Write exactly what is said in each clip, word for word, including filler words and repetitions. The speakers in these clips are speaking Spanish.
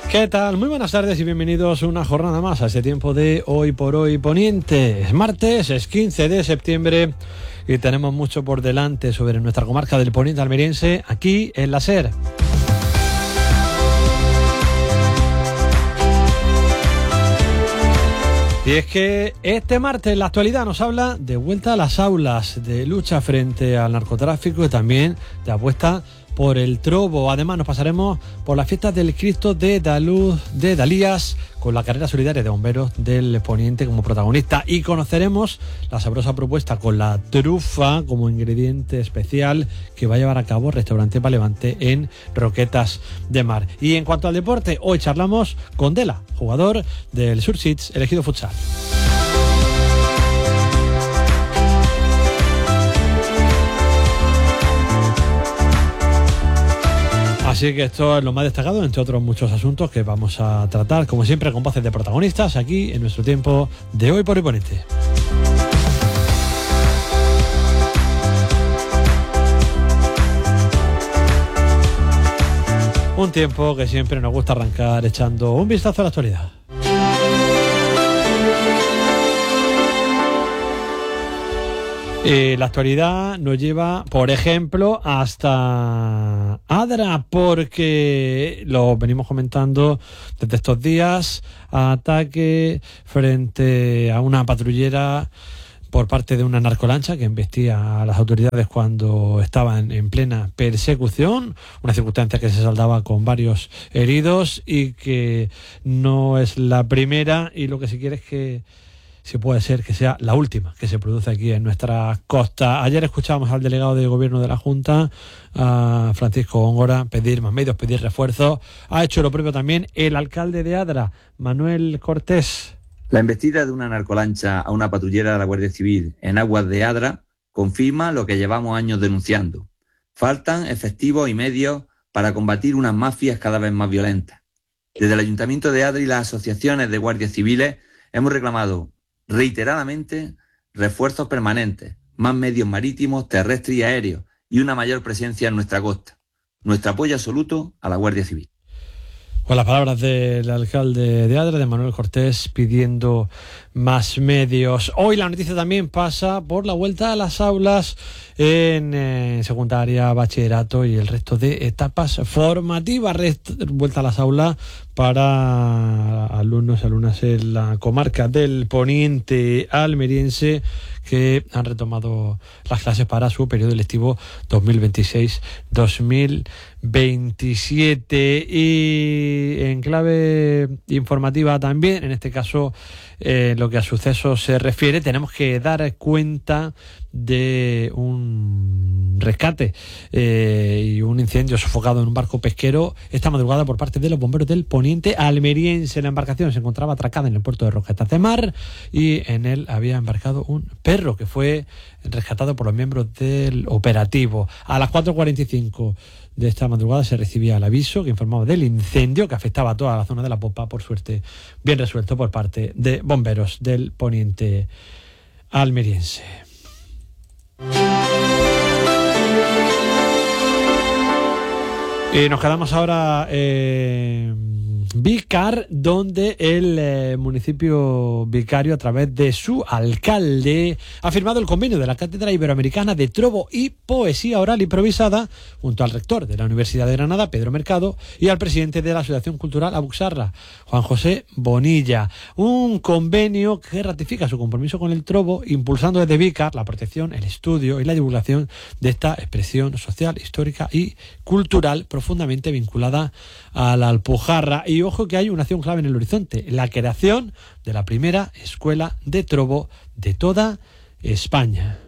¿Qué tal? Muy buenas tardes y bienvenidos una jornada más a este tiempo de Hoy por Hoy Poniente. Es martes, es quince de septiembre y tenemos mucho por delante sobre nuestra comarca del Poniente almeriense aquí en la SER. Y es que este martes la actualidad nos habla de vuelta a las aulas, de lucha frente al narcotráfico y también de apuesta por el trobo. Además nos pasaremos por las fiestas del Cristo de Daluz de Dalías con la carrera solidaria de bomberos del Poniente como protagonista y conoceremos la sabrosa propuesta con la trufa como ingrediente especial que va a llevar a cabo Restaurante Palevante en Roquetas de Mar. Y en cuanto al deporte, hoy charlamos con Dela, jugador del Surseeds elegido futsal. Así que esto es lo más destacado, entre otros muchos asuntos que vamos a tratar, como siempre, con voces de protagonistas, aquí en nuestro tiempo de Hoy por Hoy Poniente. Un tiempo que siempre nos gusta arrancar echando un vistazo a la actualidad. Eh, la actualidad nos lleva, por ejemplo, hasta Adra, porque lo venimos comentando desde estos días, ataque frente a una patrullera por parte de una narcolancha que embestía a las autoridades cuando estaban en plena persecución, una circunstancia que se saldaba con varios heridos y que no es la primera, y lo que se quiere es que si puede ser que sea la última que se produce aquí en nuestra costa. Ayer escuchábamos al delegado de gobierno de la Junta, a Francisco Góngora, pedir más medios, pedir refuerzos. Ha hecho lo propio también el alcalde de Adra, Manuel Cortés. La embestida de una narcolancha a una patrullera de la Guardia Civil en aguas de Adra confirma lo que llevamos años denunciando. Faltan efectivos y medios para combatir unas mafias cada vez más violentas. Desde el Ayuntamiento de Adra y las asociaciones de guardias civiles hemos reclamado reiteradamente refuerzos permanentes, más medios marítimos, terrestres y aéreos y una mayor presencia en nuestra costa. Nuestro apoyo absoluto a la Guardia Civil. Con las palabras del alcalde de Adra, de Manuel Cortés, pidiendo más medios. Hoy la noticia también pasa por la vuelta a las aulas en eh, secundaria, bachillerato y el resto de etapas formativas. Rest- vuelta a las aulas para alumnos y alumnas en la comarca del Poniente almeriense que han retomado las clases para su periodo lectivo dos mil veintiséis dos mil veintisiete. Y en clave informativa también, en este caso en eh, lo que a sucesos se refiere, tenemos que dar cuenta de un rescate eh, y un incendio sofocado en un barco pesquero esta madrugada por parte de los bomberos del Poniente almeriense. La embarcación se encontraba atracada en el puerto de Roquetas de Mar y en él había embarcado un perro que fue rescatado por los miembros del operativo. A las cuatro cuarenta y cinco de esta madrugada se recibía el aviso que informaba del incendio que afectaba a toda la zona de la popa, por suerte bien resuelto por parte de bomberos del Poniente almeriense. Y nos quedamos ahora en Vícar, donde el eh, municipio vicario, a través de su alcalde, ha firmado el convenio de la Cátedra Iberoamericana de Trobo y Poesía Oral Improvisada junto al rector de la Universidad de Granada, Pedro Mercado, y al presidente de la Asociación Cultural Abuxarra, Juan José Bonilla. Un convenio que ratifica su compromiso con el trobo, impulsando desde Vícar la protección, el estudio y la divulgación de esta expresión social, histórica y cultural profundamente vinculada a la Alpujarra. Y ojo que hay una acción clave en el horizonte: la creación de la primera escuela de trobo de toda España.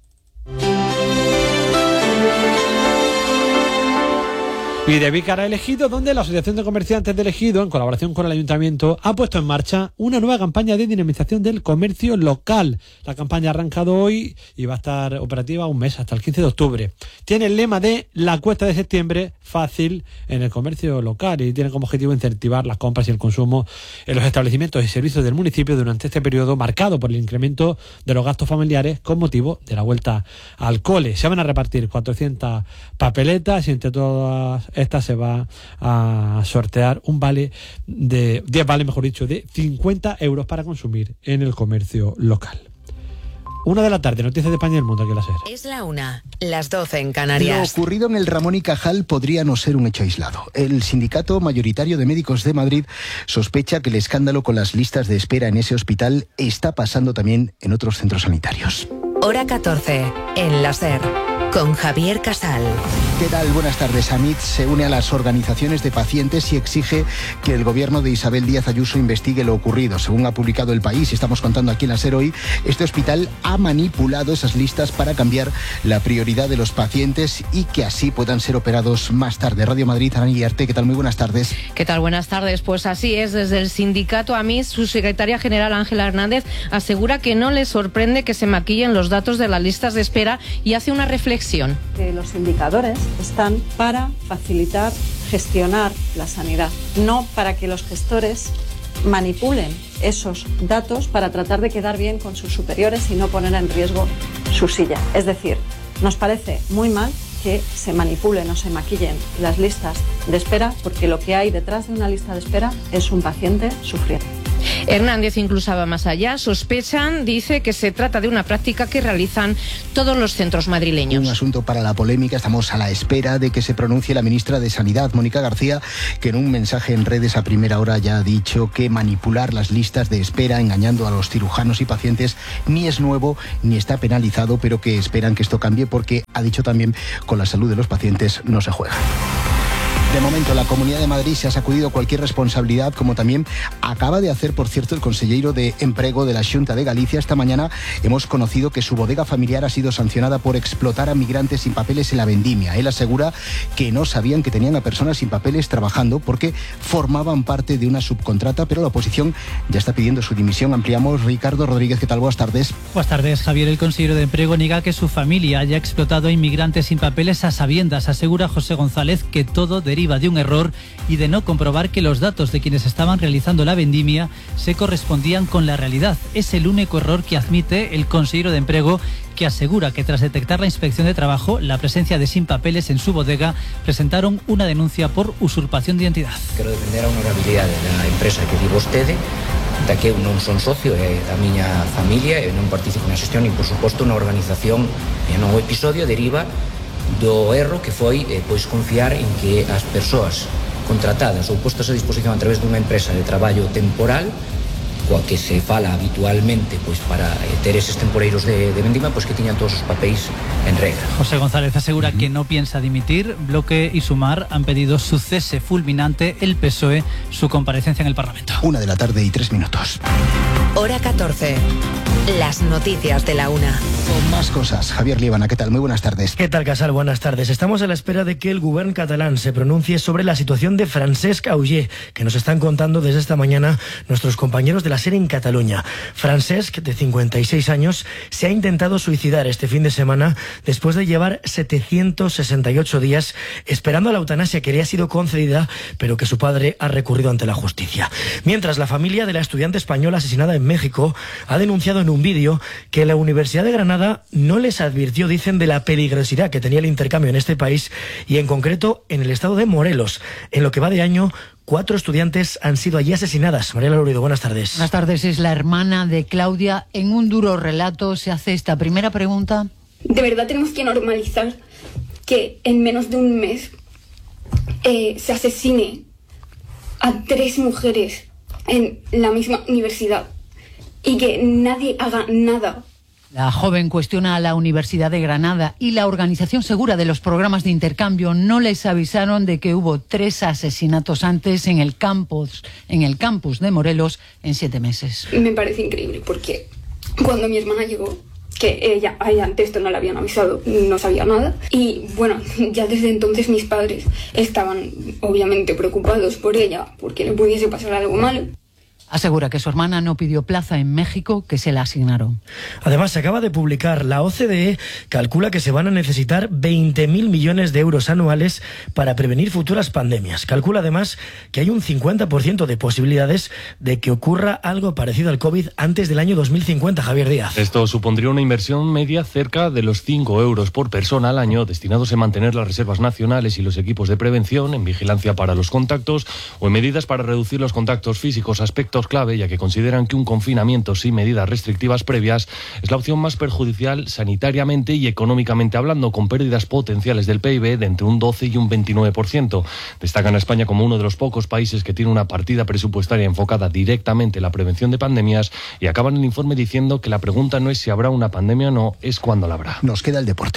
Y de Vícar a Ejido, donde la Asociación de Comerciantes del Ejido, en colaboración con el Ayuntamiento, ha puesto en marcha una nueva campaña de dinamización del comercio local. La campaña ha arrancado hoy y va a estar operativa un mes, hasta el quince de octubre. Tiene el lema de la cuesta de septiembre fácil en el comercio local y tiene como objetivo incentivar las compras y el consumo en los establecimientos y servicios del municipio durante este periodo marcado por el incremento de los gastos familiares con motivo de la vuelta al cole. Se van a repartir cuatrocientas papeletas y entre todas esta se va a sortear un vale de diez vales, mejor dicho, de cincuenta euros para consumir en el comercio local. Una de la tarde, noticias de España y el mundo, aquí en la SER. Es la una, las doce en Canarias. Lo ocurrido en el Ramón y Cajal podría no ser un hecho aislado. El sindicato mayoritario de médicos de Madrid sospecha que el escándalo con las listas de espera en ese hospital está pasando también en otros centros sanitarios. Hora catorce, en la SER, con Javier Casal. ¿Qué tal? Buenas tardes. AMIT se une a las organizaciones de pacientes y exige que el gobierno de Isabel Díaz Ayuso investigue lo ocurrido. Según ha publicado El País, y estamos contando aquí en la SER hoy, este hospital ha manipulado esas listas para cambiar la prioridad de los pacientes y que así puedan ser operados más tarde. Radio Madrid, Ana Guillarte, ¿qué tal? Muy buenas tardes. ¿Qué tal? Buenas tardes. Pues así es, desde el sindicato AMIT, su secretaria general Ángela Hernández asegura que no le sorprende que se maquillen los datos de las listas de espera y hace una reflexión. Que los indicadores están para facilitar, gestionar la sanidad, no para que los gestores manipulen esos datos para tratar de quedar bien con sus superiores y no poner en riesgo su silla. Es decir, nos parece muy mal que se manipulen o se maquillen las listas de espera, porque lo que hay detrás de una lista de espera es un paciente sufriendo. Hernández incluso va más allá. Sospechan, dice, que se trata de una práctica que realizan todos los centros madrileños. Un asunto para la polémica. Estamos a la espera de que se pronuncie la ministra de Sanidad, Mónica García, que en un mensaje en redes a primera hora ya ha dicho que manipular las listas de espera engañando a los cirujanos y pacientes ni es nuevo ni está penalizado, pero que esperan que esto cambie porque, ha dicho también, con la salud de los pacientes no se juega. De momento, la Comunidad de Madrid se ha sacudido cualquier responsabilidad, como también acaba de hacer, por cierto, el consellero de Emprego de la Xunta de Galicia. Esta mañana hemos conocido que su bodega familiar ha sido sancionada por explotar a migrantes sin papeles en la vendimia. Él asegura que no sabían que tenían a personas sin papeles trabajando porque formaban parte de una subcontrata, pero la oposición ya está pidiendo su dimisión. Ampliamos. Ricardo Rodríguez, ¿qué tal? Buenas tardes. Buenas tardes, Javier. El consejero de Emprego niega que su familia haya explotado a inmigrantes sin papeles a sabiendas. Asegura José González que todo deriva de un error y de no comprobar que los datos de quienes estaban realizando la vendimia se correspondían con la realidad. Es el único error que admite el consejero de Emprego, que asegura que tras detectar la inspección de trabajo la presencia de sin papeles en su bodega, presentaron una denuncia por usurpación de identidad. Quero defender a honorabilidade da empresa que di vostede, da que eu non son socio, é da miña familia, e non participo na xestión, e por suposto na organización, e non o episodio deriva do erro que foi eh, pois confiar en que as persoas contratadas ou postas a disposición a través dunha empresa de traballo temporal, coa que se fala habitualmente pois para eh, ter eses temporeiros de, de vendima, pois que tiñan todos os papéis en regla. José González asegura uh-huh. que no piensa dimitir. Bloque y Sumar han pedido su cese fulminante, el P S O E su comparecencia en el Parlamento. Una de la tarde y tres minutos. Hora catorce. Las noticias de la una. Con más cosas. Javier Líbana, ¿qué tal? Muy buenas tardes. ¿Qué tal, Casal? Buenas tardes. Estamos a la espera de que el gobierno catalán se pronuncie sobre la situación de Francesc Auger, que nos están contando desde esta mañana nuestros compañeros de la SER en Cataluña. Francesc, de cincuenta y seis años, se ha intentado suicidar este fin de semana después de llevar setecientos sesenta y ocho días esperando a la eutanasia que le ha sido concedida, pero que su padre ha recurrido ante la justicia. Mientras, la familia de la estudiante española asesinada en México ha denunciado en un vídeo que la Universidad de Granada no les advirtió, dicen, de la peligrosidad que tenía el intercambio en este país y en concreto en el estado de Morelos. En lo que va de año, cuatro estudiantes han sido allí asesinadas. Mariela Lourido, buenas tardes. Buenas tardes. Es la hermana de Claudia. En un duro relato se hace esta primera pregunta. De verdad tenemos que normalizar que en menos de un mes eh, se asesine a tres mujeres en la misma universidad y que nadie haga nada. La joven cuestiona a la Universidad de Granada y la Organización Segura de los Programas de Intercambio. No les avisaron de que hubo tres asesinatos antes en el campus, en el campus de Morelos en siete meses. Me parece increíble porque cuando mi hermana llegó, que ella, a ella antes esto no le habían avisado, no sabía nada. Y bueno, ya desde entonces mis padres estaban obviamente preocupados por ella porque le pudiese pasar algo malo. Asegura que su hermana no pidió plaza en México, que se la asignaron. Además, se acaba de publicar, la O C D E calcula que se van a necesitar veinte mil millones de euros anuales para prevenir futuras pandemias. Calcula además que hay un cincuenta por ciento de posibilidades de que ocurra algo parecido al COVID antes del año dos mil cincuenta, Javier Díaz. Esto supondría una inversión media cerca de los cinco euros por persona al año, destinados a mantener las reservas nacionales y los equipos de prevención, en vigilancia para los contactos o en medidas para reducir los contactos físicos, aspectos clave, ya que consideran que un confinamiento sin medidas restrictivas previas es la opción más perjudicial sanitariamente y económicamente hablando, con pérdidas potenciales del P I B de entre un doce y un veintinueve por ciento. Destacan a España como uno de los pocos países que tiene una partida presupuestaria enfocada directamente en la prevención de pandemias, y acaban el informe diciendo que la pregunta no es si habrá una pandemia o no, es cuándo la habrá. Nos queda el deporte.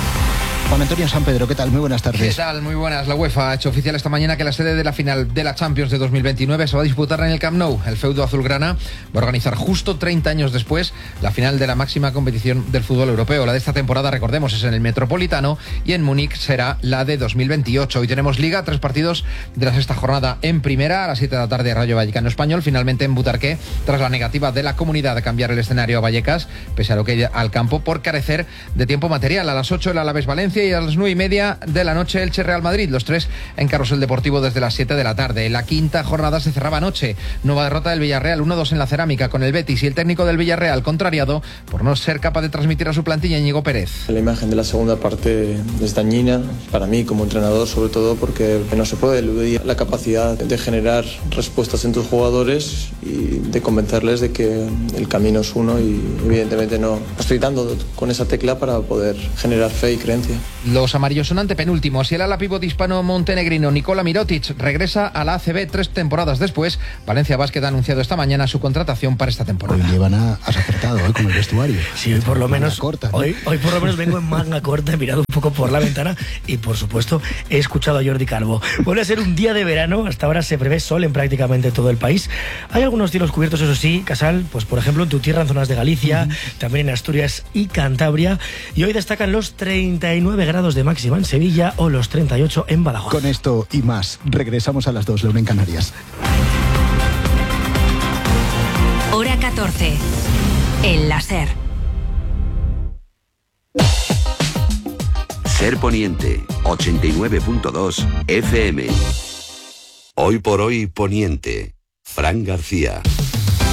Juan Antonio San Pedro, ¿qué tal? Muy buenas tardes. ¿Qué tal? Muy buenas. La UEFA ha hecho oficial esta mañana que la sede de la final de la Champions de dos mil veintinueve se va a disputar en el Camp Nou. El feudo azulgrana va a organizar justo treinta años después la final de la máxima competición del fútbol europeo. La de esta temporada, recordemos, es en el Metropolitano, y en Múnich será la de dos mil veintiocho. Hoy tenemos Liga, tres partidos de la sexta jornada en primera. A las siete de la tarde, Rayo Vallecano Español. Finalmente en Butarque, tras la negativa de la comunidad de cambiar el escenario a Vallecas, pese a lo que hay al campo por carecer de tiempo material. A las ocho el Alavés Valencia, y a las nueve y media de la noche Elche Real Madrid, los tres en Carrusel Deportivo desde las siete de la tarde. La quinta jornada se cerraba anoche. Nueva derrota del Villarreal, uno dos en la Cerámica con el Betis, y el técnico del Villarreal contrariado por no ser capaz de transmitir a su plantilla, Íñigo Pérez. La imagen de la segunda parte es dañina para mí como entrenador, sobre todo porque no se puede eludir la capacidad de generar respuestas en tus jugadores y de convencerles de que el camino es uno, y evidentemente no estoy dando con esa tecla para poder generar fe y creencia. Los amarillos son antepenúltimos, y el ala pívot hispano-montenegrino Nikola Mirotic regresa a la A C B tres temporadas después. Valencia Basket ha anunciado esta mañana su contratación para esta temporada. Hoy llevan a, has acertado ¿eh? Con el vestuario. Sí, hoy por lo menos corta, ¿no? hoy, hoy por lo menos vengo en manga corta, he mirado un poco por la ventana y por supuesto he escuchado a Jordi Calvo. Vuelve a ser un día de verano, hasta ahora se prevé sol en prácticamente todo el país. Hay algunos cielos cubiertos, eso sí, Casal, pues por ejemplo en tu tierra, en zonas de Galicia, uh-huh. también en Asturias y Cantabria, y hoy destacan los treinta y nueve grados de máxima en Sevilla o los treinta y ocho en Badajoz. Con esto y más, regresamos a las dos, la una en Canarias. Hora catorce, en la SER. SER Poniente, ochenta y nueve punto dos F M. Hoy por hoy Poniente, Fran García.